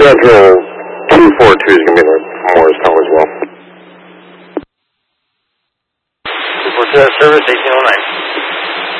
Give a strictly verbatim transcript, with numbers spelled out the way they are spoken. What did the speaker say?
Central two four two is going to be in Morristown as well. two four two, service eighteen oh nine.